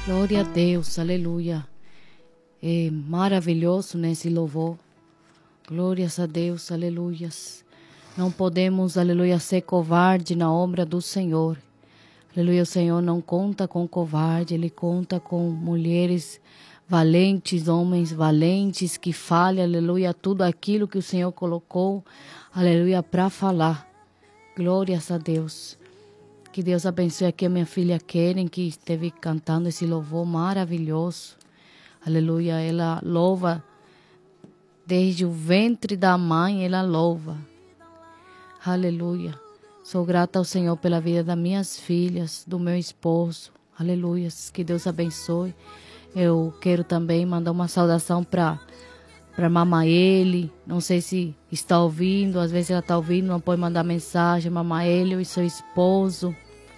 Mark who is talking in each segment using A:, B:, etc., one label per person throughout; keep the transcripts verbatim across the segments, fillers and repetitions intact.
A: Glória a Deus, aleluia. É maravilhoso nesse louvor. Glórias a Deus, aleluias. Não podemos, aleluia, ser covarde na obra do Senhor. Aleluia, o Senhor não conta com covarde, Ele conta com mulheres valentes, homens valentes que falem, aleluia, tudo aquilo que o Senhor colocou, aleluia, para falar. Glórias a Deus. Que Deus abençoe aqui a minha filha Keren, que esteve cantando esse louvor maravilhoso. Aleluia, ela louva desde o ventre da mãe, ela louva. Aleluia. Sou grata ao Senhor pela vida das minhas filhas, do meu esposo. Aleluia. Que Deus abençoe. Eu quero também mandar uma saudação para para Mamaele. Não sei se está ouvindo, às vezes ela está ouvindo, não pode mandar mensagem. Mamaele e seu esposo.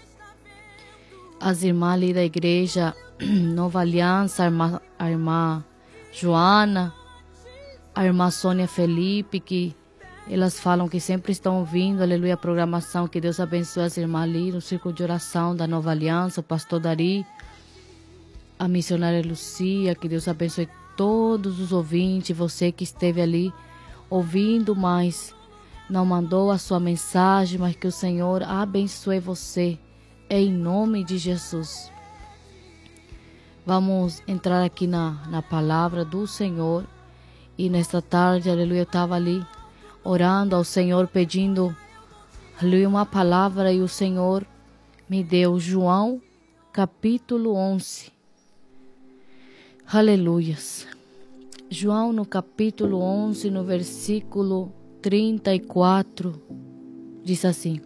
A: As irmãs ali da igreja Nova Aliança, a irmã, a irmã Joana, a irmã Sônia Felipe, que elas falam que sempre estão ouvindo, aleluia, a programação. Que Deus abençoe as irmãs ali no círculo de oração da Nova Aliança, o pastor Dari, a missionária Lucia. Que Deus abençoe todos os ouvintes, você que esteve ali ouvindo, mas não mandou a sua mensagem, mas que o Senhor abençoe você, em nome de Jesus. Vamos entrar aqui na, na palavra do Senhor. E nesta tarde, aleluia, eu estava ali orando ao Senhor, pedindo, aleluia, uma palavra, e o Senhor me deu João capítulo onze. Aleluias. João no capítulo onze, no versículo trinta e quatro, diz assim: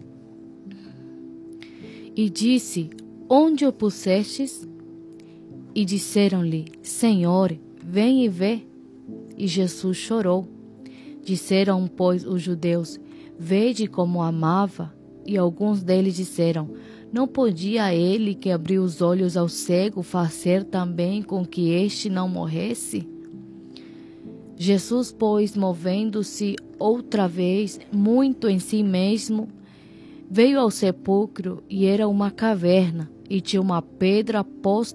A: E disse, onde o pusestes? E disseram-lhe, Senhor, vem e vê. E Jesus chorou. Disseram, pois, os judeus, vede como amava. E alguns deles disseram, não podia ele que abriu os olhos ao cego fazer também com que este não morresse? Jesus, pois, movendo-se outra vez muito em si mesmo, veio ao sepulcro, e era uma caverna, e tinha uma pedra posta